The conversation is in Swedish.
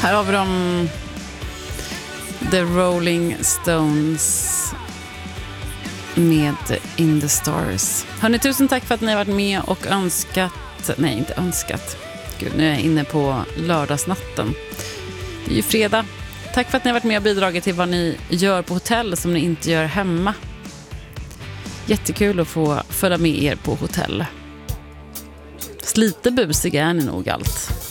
Här har vi dem, The Rolling Stones med In the Stars. Hörrni, tusen tack för att ni har varit med och önskat. Gud, nu är jag inne på lördagsnatten. Det är ju fredag. Tack för att ni har varit med och bidragit till vad ni gör på hotell som ni inte gör hemma. Jättekul att få följa med er på hotell. Lite busiga är ni nog allt.